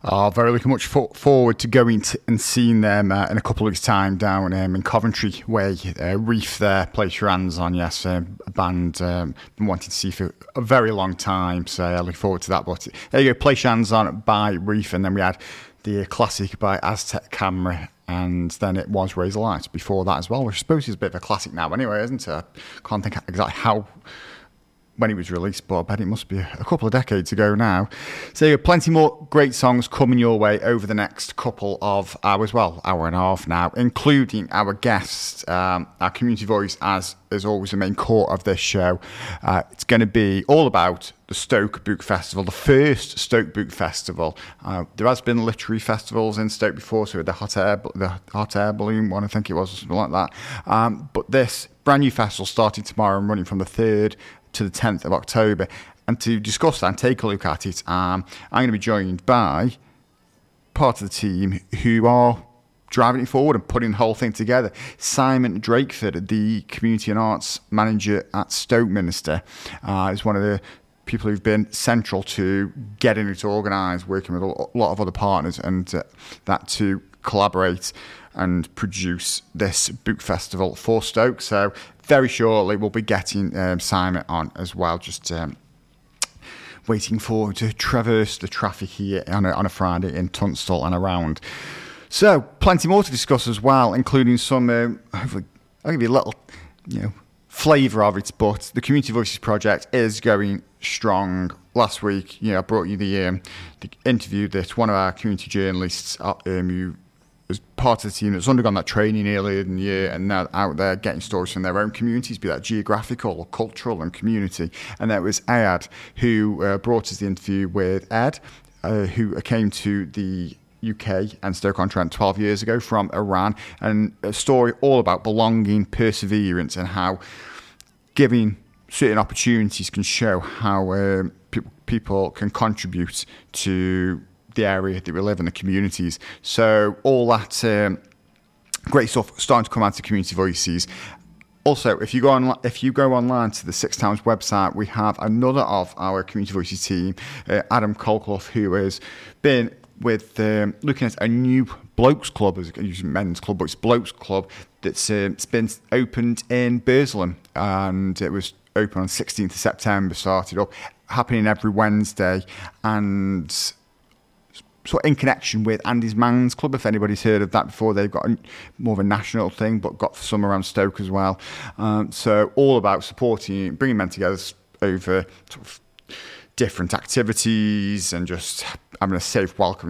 Very looking much forward to going and seeing them in a couple of weeks' time down in Coventry Way. Reef there, Place Your Hands On, yes, a band been wanting to see for a very long time, so I look forward to that. But there you go, Place Your Hands On by Reef, and then we had the classic by Aztec Camera, and then it was Razor Lights before that as well, which I suppose is a bit of a classic now anyway, isn't it? I can't think exactly when it was released, but I bet it must be a couple of decades ago now. So you have plenty more great songs coming your way over the next couple of hours, well, hour and a half now, including our guests, our community voice, as is always the main core of this show. It's going to be all about the Stoke Book Festival, the first Stoke Book Festival. There has been literary festivals in Stoke before, so the hot air balloon one, I think it was, or something like that. But this brand new festival starting tomorrow and running from the 3rd to the 10th of October. And to discuss that and take a look at it, I'm going to be joined by part of the team who are driving it forward and putting the whole thing together. Simon Drakeford, the Community and Arts Manager at Stoke Minster, is one of the people who've been central to getting it organised, working with a lot of other partners, and that to collaborate and produce this book festival for Stoke. So very shortly we'll be getting Simon on as well, just waiting for to traverse the traffic here on a Friday in Tunstall and around. So plenty more to discuss as well, including some hopefully I'll give you a little flavour of it, but the Community Voices project is going strong. Last week, I brought you the interview that one of our community journalists who was part of the team that's undergone that training earlier in the year and now out there getting stories from their own communities, be that geographical or cultural and community. And that was Ayad, who brought us the interview with Ed, who came to the UK and Stoke-on-Trent 12 years ago from Iran, and a story all about belonging, perseverance, and how giving certain opportunities can show how people can contribute to the area that we live in, the communities. So all that great stuff starting to come out to Community Voices. Also, if you go online to the Six Towns website, we have another of our Community Voices team, Adam Colclough, who has been with looking at a new Blokes Club, as usually men's club, but it's Blokes Club that's it's been opened in Burslem, and it was open on 16th of September, started up, happening every Wednesday, and sort of in connection with Andy's Man's Club, if anybody's heard of that before. They've got more of a national thing, but got some around Stoke as well. So all about supporting, bringing men together over sort of different activities and just having a safe, welcome